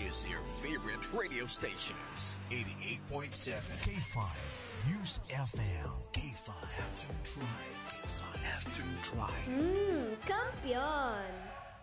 is your favorite radio stations. 88.7 K5 News FM. K5 Afternoon Drive. K5 Afternoon Drive. Kampiyon!